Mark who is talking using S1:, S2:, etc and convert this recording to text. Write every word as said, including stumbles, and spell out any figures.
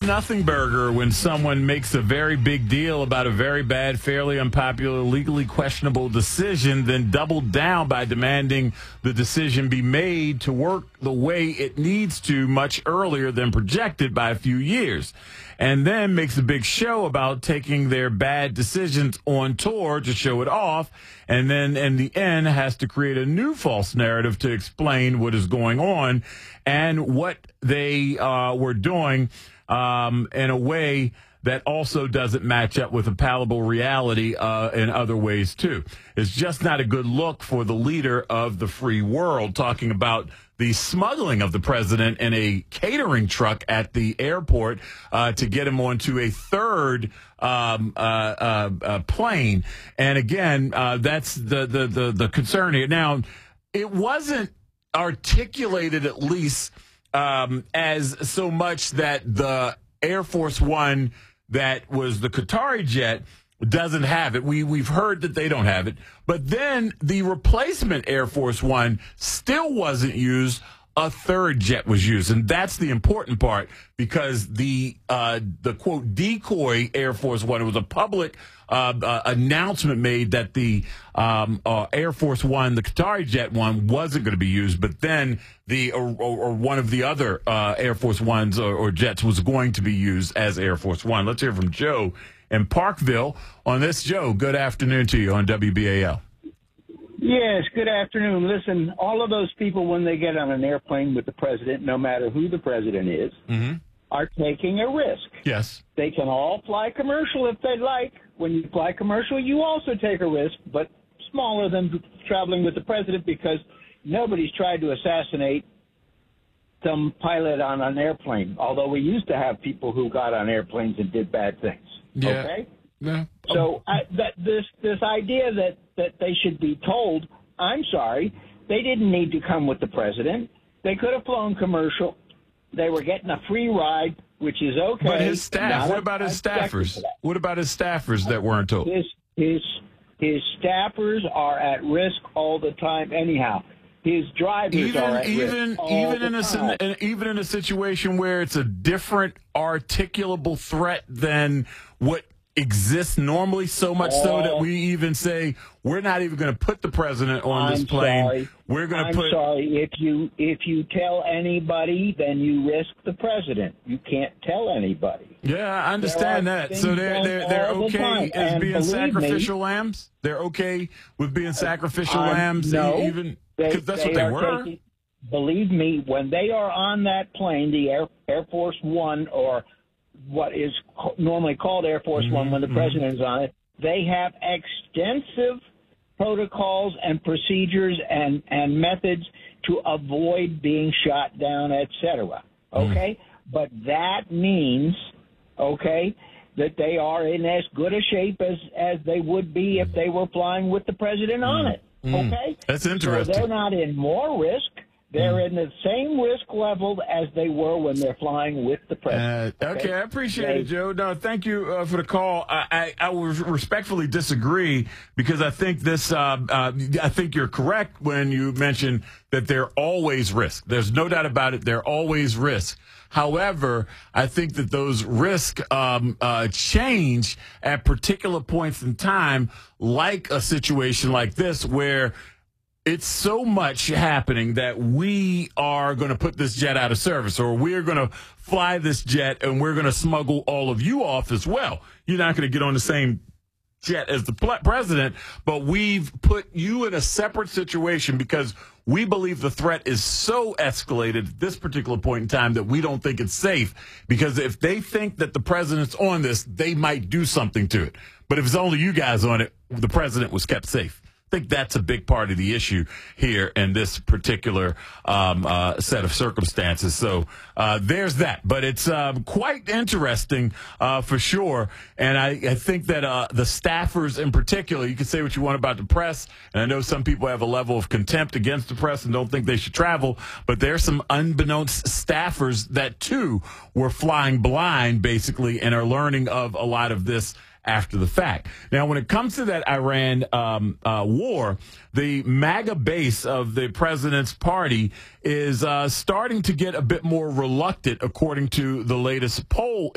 S1: nothing burger when someone makes a very big deal about a very bad, fairly unpopular, legally questionable decision, then double down by demanding the decision be made to work the way it needs to much earlier than projected by a few years. And then makes a big show about taking their bad decisions on tour to show it off, and then in the end has to create a new false narrative to explain what is going on and what they uh, were doing um, in a way that also doesn't match up with a palatable reality uh, in other ways, too. It's just not a good look for the leader of the free world, talking about the smuggling of the president in a catering truck at the airport uh, to get him onto a third um, uh, uh, uh, plane. And again, uh, that's the, the, the, the concern here. Now, it wasn't articulated, at least, um, as so much that the Air Force One that was the Qatari jet doesn't have it. We, we've heard that they don't have it. But then the replacement Air Force One still wasn't used. A third jet was used. And that's the important part, because the, uh, the quote, decoy Air Force One, it was a public uh, uh, announcement made that the um, uh, Air Force One, the Qatari jet one, wasn't going to be used. But then the or, or, or one of the other uh, Air Force Ones or, or jets was going to be used as Air Force One. Let's hear from Joe in Parkville on this. Joe, good afternoon to you on W B A L.
S2: Yes, good afternoon. Listen, all of those people, when they get on an airplane with the president, no matter who the president is, mm-hmm. are taking a risk.
S1: Yes.
S2: They can all fly commercial if they like. When you fly commercial, you also take a risk, but smaller than traveling with the president, because nobody's tried to assassinate some pilot on an airplane, although we used to have people who got on airplanes and did bad things.
S1: Yeah.
S2: Okay?
S1: Yeah.
S2: So I, that this this idea that, that they should be told, I'm sorry, they didn't need to come with the president. They could have flown commercial. They were getting a free ride, which is okay.
S1: But his staff,
S2: Not
S1: what about his staffers? What about his staffers that weren't told?
S2: His, his, his staffers are at risk all the time anyhow. His drivers
S1: even,
S2: are at
S1: even,
S2: risk all
S1: even
S2: the
S1: in
S2: time.
S1: a, even in a situation where it's a different articulable threat than what exists normally, so much oh, so that we even say we're not even going to put the president on
S2: I'm
S1: this plane.
S2: Sorry.
S1: We're going to
S2: I'm
S1: put.
S2: sorry. If you if you tell anybody, then you risk the president. You can't tell anybody.
S1: Yeah, I understand that. So they're they're they're okay
S2: the
S1: as
S2: and
S1: being sacrificial
S2: me,
S1: lambs. They're okay with being sacrificial
S2: um,
S1: lambs,
S2: no,
S1: even because that's
S2: they
S1: what they were.
S2: Taking, believe me, when they are on that plane, the Air Air Force One, or what is normally called Air Force mm-hmm. One when the president is on it, they have extensive protocols and procedures and, and methods to avoid being shot down, et cetera. Okay? Mm. But that means, okay, that they are in as good a shape as, as they would be if they were flying with the president mm. on it. Okay?
S1: Mm. That's interesting.
S2: So they're not in more risk. They're in the same risk level as they were when they're flying with the president.
S1: Uh, okay, I appreciate they, it, Joe. No, thank you uh, for the call. I, I, I will respectfully disagree, because I think this. Uh, uh, I think you're correct when you mention that there always risk. There's no doubt about it. There always risk. However, I think that those risks um, uh, change at particular points in time, like a situation like this where it's so much happening that we are going to put this jet out of service, or we're going to fly this jet and we're going to smuggle all of you off as well. You're not going to get on the same jet as the president, but we've put you in a separate situation because we believe the threat is so escalated at this particular point in time that we don't think it's safe, because if they think that the president's on this, they might do something to it. But if it's only you guys on it, the president was kept safe. I think that's a big part of the issue here in this particular um, uh, set of circumstances. So uh, there's that. But it's um, quite interesting uh, for sure. And I, I think that uh, the staffers in particular, you can say what you want about the press. And I know some people have a level of contempt against the press and don't think they should travel. But there's some unbeknownst staffers that, too, were flying blind, basically, and are learning of a lot of this after the fact. Now, when it comes to that Iran um, uh, war, the MAGA base of the president's party is uh, starting to get a bit more reluctant, according to the latest poll